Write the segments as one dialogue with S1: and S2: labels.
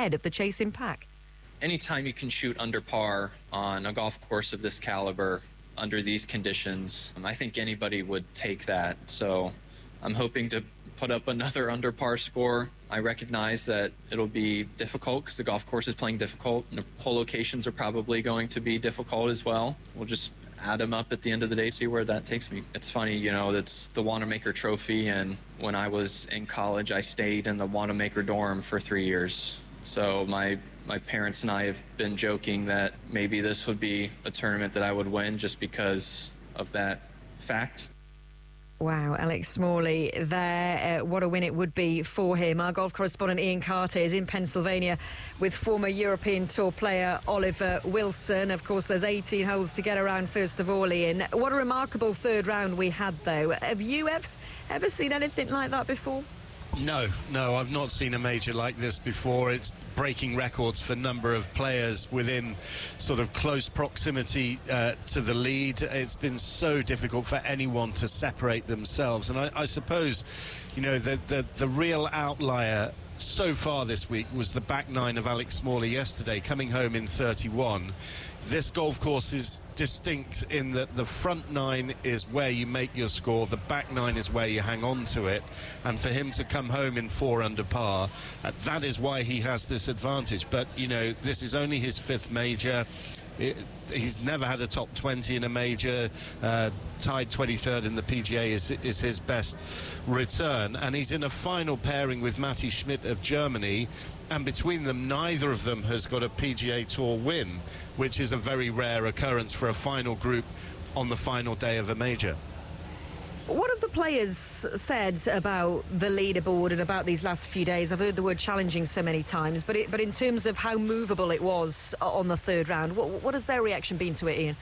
S1: ahead of the chasing pack.
S2: Anytime you can shoot under par on a golf course of this caliber, under these conditions, I think anybody would take that. So I'm hoping to put up another under par score. I recognize that it'll be difficult because the golf course is playing difficult, and the hole locations are probably going to be difficult as well. We'll just add them up at the end of the day, see where that takes me. It's funny, you know, that's the Wanamaker Trophy, and when I was in college, I stayed in the Wanamaker dorm for 3 years. So my parents and I have been joking that maybe this would be a tournament that I would win just because of that fact.
S1: Wow, Alex Smalley there. What a win it would be for him. Our golf correspondent Ian Carter is in Pennsylvania with former European Tour player Oliver Wilson. Of course, there's 18 holes to get around first of all, Ian. What a remarkable third round we had, though. Have you ever seen anything like that before?
S3: No, I've not seen a major like this before. It's breaking records for number of players within sort of close proximity to the lead. It's been so difficult for anyone to separate themselves, and I suppose, you know, the real outlier so far this week was the back nine of Alex Smalley yesterday, coming home in 31. This golf course is distinct in that the front nine is where you make your score, the back nine is where you hang on to it, and for him to come home in 4 under par, that is why he has this advantage. But, you know, this is only his 5th major. He's never had a top 20 in a major. Tied 23rd in the PGA is his best return, and he's in a final pairing with Matti Schmidt of Germany, and between them neither of them has got a PGA Tour win, which is a very rare occurrence for a final group on the final day of a major.
S1: What have the players said about the leaderboard and about these last few days? I've heard the word challenging so many times, but in terms of how movable it was on the third round, what has their reaction been to it, Ian?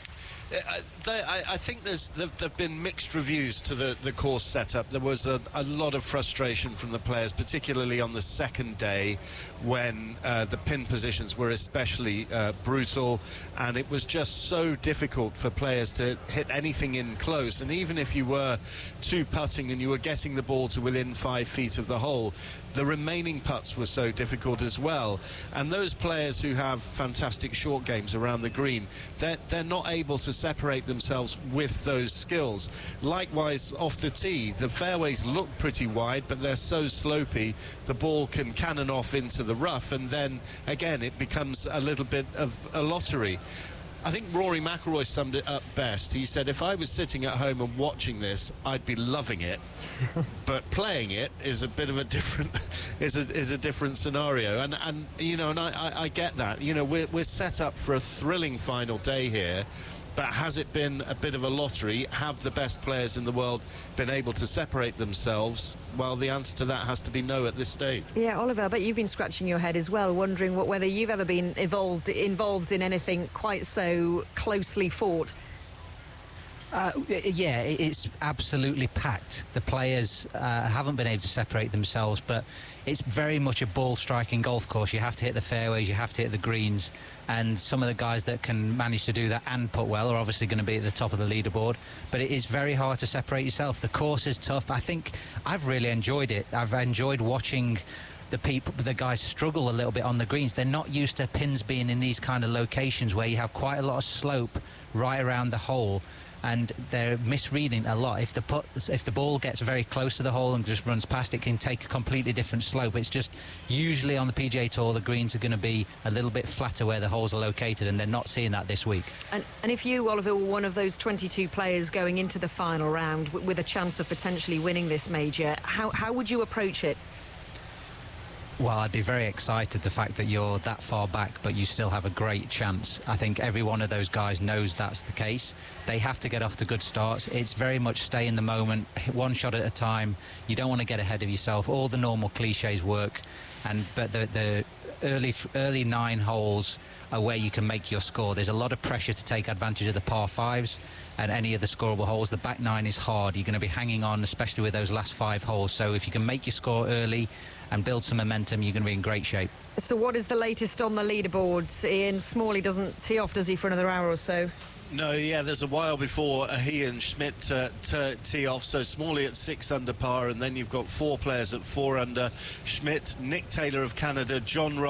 S3: I think there've been mixed reviews to the course setup. There was a lot of frustration from the players, particularly on the second day when the pin positions were especially brutal, and it was just so difficult for players to hit anything in close. And even if you were two-putting and you were getting the ball to within 5 feet of the hole, the remaining putts were so difficult as well. And those players who have fantastic short games around the green, they're not able to separate themselves with those skills. Likewise, off the tee, the fairways look pretty wide, but they're so slopey, the ball can cannon off into the rough, and then again it becomes a little bit of a lottery. I think Rory McIlroy summed it up best. He said, if I was sitting at home and watching this, I'd be loving it, but playing it is a bit of a different is a different scenario. And you know, and I get that. You know, we're set up for a thrilling final day here. But has it been a bit of a lottery? Have the best players in the world been able to separate themselves? Well, the answer to that has to be no at this stage.
S1: Yeah, Oliver, I bet you've been scratching your head as well, wondering whether you've ever been involved in anything quite so closely fought.
S4: Yeah, it's absolutely packed. The players haven't been able to separate themselves, but it's very much a ball-striking golf course. You have to hit the fairways, you have to hit the greens, and some of the guys that can manage to do that and put well are obviously going to be at the top of the leaderboard, but it is very hard to separate yourself. The course is tough. I think I've really enjoyed it. I've enjoyed watching the guys struggle a little bit on the greens. They're not used to pins being in these kind of locations where you have quite a lot of slope right around the hole, and they're misreading a lot. If the ball gets very close to the hole and just runs past, it can take a completely different slope. It's just usually on the PGA Tour the greens are going to be a little bit flatter where the holes are located, and they're not seeing that this week. And
S1: if you, Oliver, were one of those 22 players going into the final round with a chance of potentially winning this major, how would you approach it?
S4: Well, I'd be very excited the fact that you're that far back, but you still have a great chance. I think every one of those guys knows that's the case. They have to get off to good starts. It's very much stay in the moment, one shot at a time. You don't want to get ahead of yourself. All the normal cliches work, but the early 9 holes are where you can make your score. There's a lot of pressure to take advantage of the par 5s and any of the scoreable holes. The back 9 is hard. You're going to be hanging on, especially with those last 5 holes. So if you can make your score early and build some momentum, you're going to be in great shape. So
S1: what is the latest on the leaderboards? Ian Smalley doesn't tee off, does he, for another hour or so?
S3: No, yeah, there's a while before he and Schmidt tee off. So Smalley at 6 under par, and then you've got 4 players at 4 under. Schmidt, Nick Taylor of Canada, John